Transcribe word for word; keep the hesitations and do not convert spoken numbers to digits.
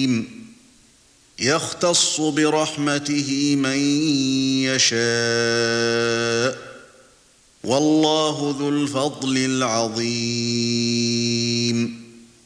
حكيم يختص برحمته من يشاء والله ذو الفضل العظيم